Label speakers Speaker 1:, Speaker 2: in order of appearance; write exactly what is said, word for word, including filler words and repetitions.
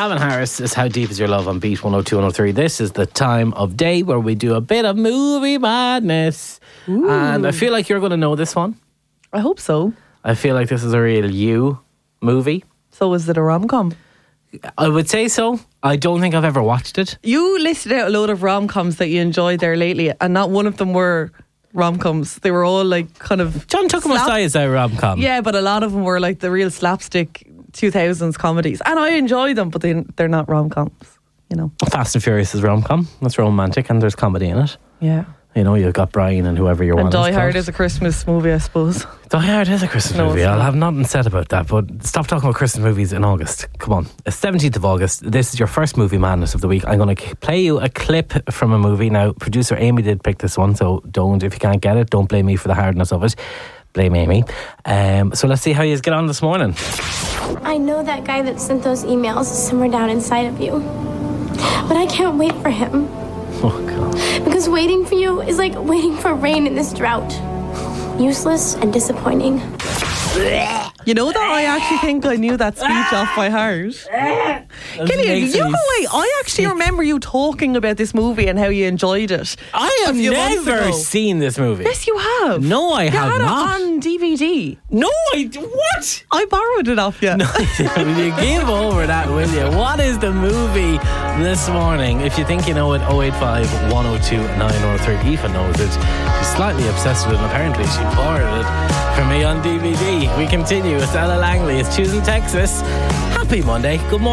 Speaker 1: Calvin Harris is How Deep Is Your Love on Beat one oh two one oh three. This is the time of day where we do a bit of movie madness. Ooh. And I feel like you're going to know this one.
Speaker 2: I hope so.
Speaker 1: I feel like this is a real you movie.
Speaker 2: So is it a rom-com?
Speaker 1: I would say so. I don't think I've ever watched it.
Speaker 2: You listed out a load of rom-coms that you enjoyed there lately, and not one of them were rom-coms. They were all like kind of
Speaker 1: John Tucker Must Die is a rom-com.
Speaker 2: Yeah, but a lot of them were like the real slapstick two thousands comedies, and I enjoy them, but they, they're not rom-coms, you know.
Speaker 1: Fast and Furious is rom-com. That's romantic and there's comedy in it.
Speaker 2: Yeah.
Speaker 1: You know, you've got Brian and whoever you're
Speaker 2: and
Speaker 1: wanting.
Speaker 2: Die Hard is a Christmas movie, I suppose.
Speaker 1: Die Hard is a Christmas
Speaker 2: no,
Speaker 1: movie. I'll have nothing said about that, but stop talking about Christmas movies in August. Come on. It's seventeenth of August. This is your first movie madness of the week. I'm going to play you a clip from a movie. Now, producer Amy did pick this one, so don't, if you can't get it, don't blame me for the hardness of it. Blame Amy. Um, so let's see how you get on this morning.
Speaker 3: I know that guy that sent those emails is somewhere down inside of you, but I can't wait for him.
Speaker 1: Oh, God.
Speaker 3: Because waiting for you is like waiting for rain in this drought. Useless and disappointing.
Speaker 2: You know that I actually think I knew that speech off by heart. Killian, you know wait, I actually remember you talking about this movie and how you enjoyed it.
Speaker 1: I have never seen this movie.
Speaker 2: Yes, you have.
Speaker 1: No, I
Speaker 2: you
Speaker 1: have
Speaker 2: had
Speaker 1: not.
Speaker 2: it on D V D.
Speaker 1: No, I... What?
Speaker 2: I borrowed it off you.
Speaker 1: No, you give over that, will you? What is the movie this morning? If you think you know it, oh eight five, one oh two, nine oh three. Aoife knows it. She's slightly obsessed with it, and apparently she borrowed it for me on D V D. We continue with Ella Langley. It's Tuesday, Texas. Happy Monday. Good morning.